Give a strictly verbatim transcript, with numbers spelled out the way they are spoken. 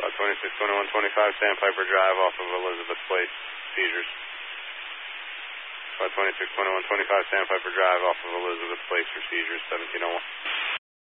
Squad twenty-six twenty-one twenty-five, Sandpiper Drive off of Elizabeth Place, seizures. Squad twenty-six twenty-one twenty-five, Sandpiper Drive off of Elizabeth Place for seizures, seventeen oh one.